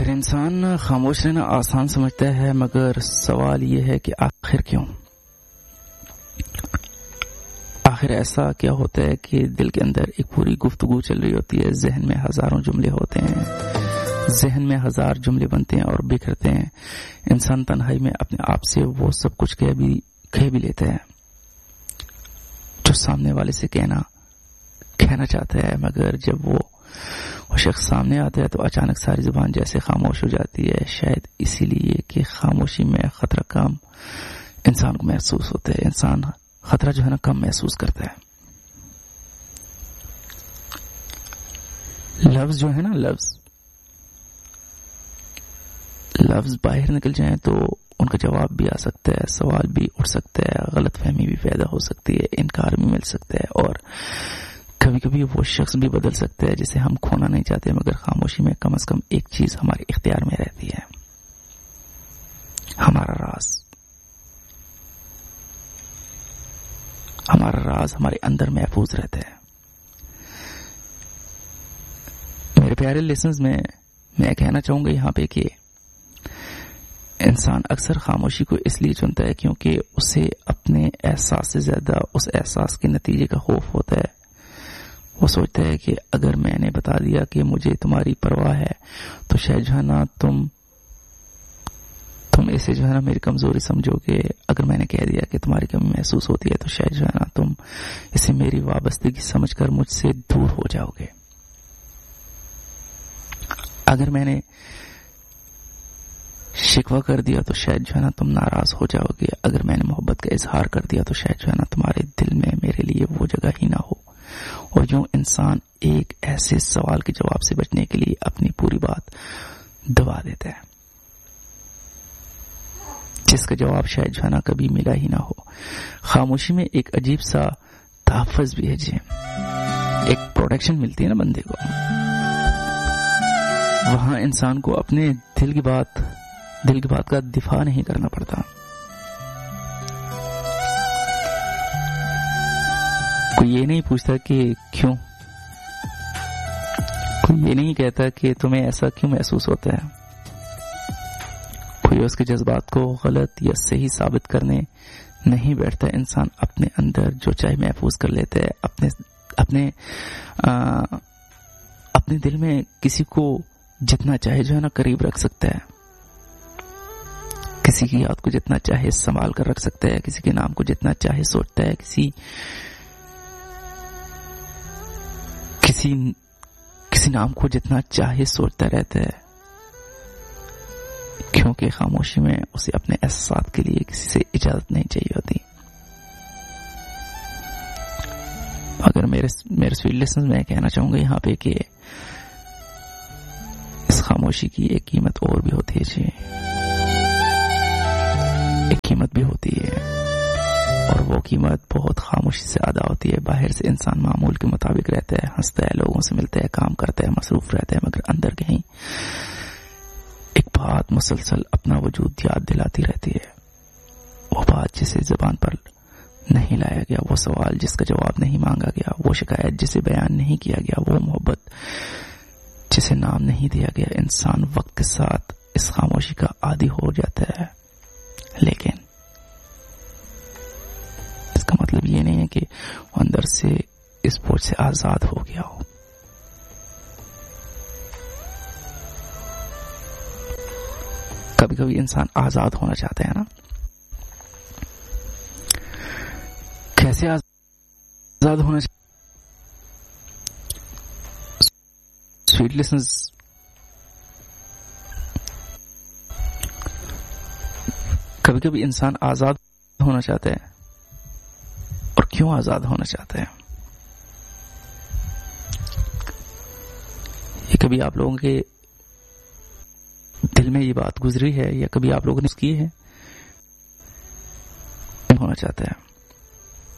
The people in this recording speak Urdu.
انسان خاموش رہنا آسان سمجھتا ہے، مگر سوال یہ ہے کہ آخر کیوں؟ آخر ایسا کیا ہوتا ہے کہ دل کے اندر ایک پوری گفتگو چل رہی ہوتی ہے، ذہن میں ہزاروں جملے ہوتے ہیں، ذہن میں ہزار جملے بنتے ہیں اور بکھرتے ہیں. انسان تنہائی میں اپنے آپ سے وہ سب کچھ کہہ بھی لیتا ہے جو سامنے والے سے کہنا چاہتا ہے، مگر جب وہ شخص سامنے آتا ہے تو اچانک ساری زبان جیسے خاموش ہو جاتی ہے. شاید اسی لیے کہ خاموشی میں خطرہ کم انسان کو محسوس ہوتا ہے. انسان خطرہ جو ہے نا کم محسوس کرتا ہے. لفظ جو ہے نا لفظ باہر نکل جائیں تو ان کا جواب بھی آ سکتا ہے، سوال بھی اٹھ سکتا ہے، غلط فہمی بھی پیدا ہو سکتی ہے، انکار بھی مل سکتا ہے، اور کبھی کبھی وہ شخص بھی بدل سکتا ہے جسے ہم کھونا نہیں چاہتے. مگر خاموشی میں کم از کم ایک چیز ہمارے اختیار میں رہتی ہے، ہمارا راز ہمارے اندر محفوظ رہتا ہے. میرے پیارے لیسنز میں کہنا چاہوں گا یہاں پہ کہ انسان اکثر خاموشی کو اس لیے چنتا ہے کیونکہ اسے اپنے احساس سے زیادہ اس احساس کے نتیجے کا خوف ہوتا ہے. وہ سوچتا ہے کہ اگر میں نے بتا دیا کہ مجھے تمہاری پرواہ ہے تو شاید جو ہے نا تم اسے جو ہے نا میری کمزوری سمجھو گے. اگر میں نے کہہ دیا کہ تمہاری کمی محسوس ہوتی ہے تو شاید جو ہے نا تم اسے میری وابستگی سمجھ کر مجھ سے دور ہو جاؤ گے. اگر میں نے شکوہ کر دیا تو شاید جو ہے نا تم ناراض ہو جاؤ گے. اگر میں نے محبت کا اظہار کر دیا تو شاید جو ہے نا تمہارے دل میں میرے لیے وہ جگہ ہی نہ ہو. اور یوں انسان ایک ایسے سوال کے جواب سے بچنے کے لیے اپنی پوری بات دبا دیتا ہے جس کا جواب شاید جو ہے نا کبھی ملا ہی نہ ہو. خاموشی میں ایک عجیب سا تحفظ بھی ہے جی، ایک پروٹیکشن ملتی ہے نا بندے کو. وہاں انسان کو اپنے دل کی بات کا دفاع نہیں کرنا پڑتا. کوئی یہ نہیں پوچھتا کہ کیوں، کوئی یہ نہیں کہتا کہ تمہیں ایسا کیوں محسوس ہوتا ہے. کوئی اس کے جذبات کو غلط یا صحیح ثابت کرنے نہیں بیٹھتا. انسان اپنے اندر جو چاہے محفوظ کر لیتا ہے. اپنے دل میں کسی کو جتنا چاہے جو ہے نا قریب رکھ سکتا ہے، کسی کی یاد کو جتنا چاہے سنبھال کر رکھ سکتا ہے، کسی کے نام کو جتنا چاہے سوچتا ہے، کسی نام کو جتنا چاہے سوچتا رہتا ہے، کیونکہ خاموشی میں اسے اپنے احساسات کے لیے کسی سے اجازت نہیں چاہیے ہوتی. اگر میرے سویٹ لیسنز میں کہنا چاہوں گا یہاں پہ کہ اس خاموشی کی ایک قیمت اور بھی ہوتی ہے جی، ایک قیمت بھی ہوتی ہے، اور وہ قیمت بہت خاموشی سے ادا ہوتی ہے. باہر سے انسان معمول کے مطابق رہتا ہے، ہنستا ہے، لوگوں سے ملتا ہے، کام کرتا ہے، مصروف رہتا ہے، مگر اندر کہیں ایک بات مسلسل اپنا وجود یاد دلاتی رہتی ہے. وہ بات جسے زبان پر نہیں لایا گیا، وہ سوال جس کا جواب نہیں مانگا گیا، وہ شکایت جسے بیان نہیں کیا گیا، وہ محبت جسے نام نہیں دیا گیا. انسان وقت کے ساتھ اس خاموشی کا عادی ہو جاتا ہے، لیکن اس کا مطلب یہ نہیں ہے کہ وہ اندر سے اس بوجھ سے آزاد ہو گیا ہو. کبھی کبھی انسان آزاد ہونا چاہتا ہے نا. کیسے آزاد ہونا چاہتا؟ سویٹ لسنز، کبھی کبھی انسان آزاد ہونا چاہتا ہے. اور کیوں آزاد ہونا چاہتا ہے؟ یہ کبھی آپ لوگوں کے دل میں یہ بات گزری ہے یا کبھی آپ لوگوں نے اس کی ہے؟ ہونا چاہتا ہے